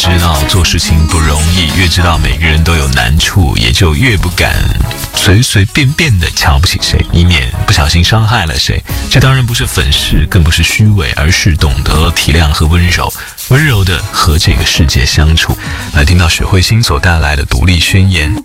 知道做事情不容易，越知道每个人都有难处，也就越不敢随随便便的瞧不起谁，以免不小心伤害了谁。这当然不是粉饰，更不是虚伪，而是懂得体谅和温柔，温柔的和这个世界相处。来听到许慧欣所带来的独立宣言。